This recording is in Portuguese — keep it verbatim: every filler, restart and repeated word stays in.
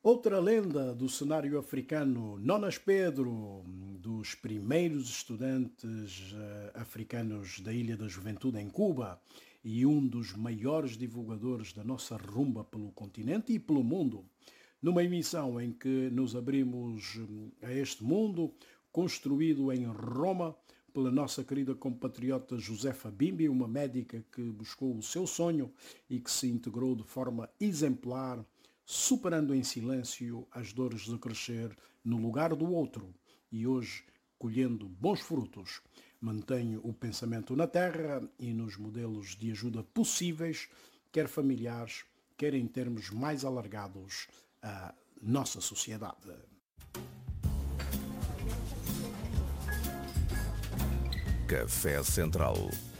Outra lenda do cenário africano, Nonas Pedro, dos primeiros estudantes eh, africanos da Ilha da Juventude em Cuba e um dos maiores divulgadores da nossa rumba pelo continente e pelo mundo. Numa emissão em que nos abrimos hum, a este mundo, construído em Roma pela nossa querida compatriota Josefa Bimbi, uma médica que buscou o seu sonho e que se integrou de forma exemplar, superando em silêncio as dores de crescer no lugar do outro e hoje colhendo bons frutos. Mantenho o pensamento na terra e nos modelos de ajuda possíveis, quer familiares, quer em termos mais alargados, à nossa sociedade. Café Central.